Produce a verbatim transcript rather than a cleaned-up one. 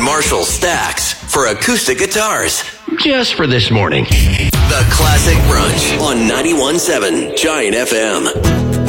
Marshall stacks for acoustic guitars. Just for this morning. The Classic Brunch on ninety-one point seven Giant F M.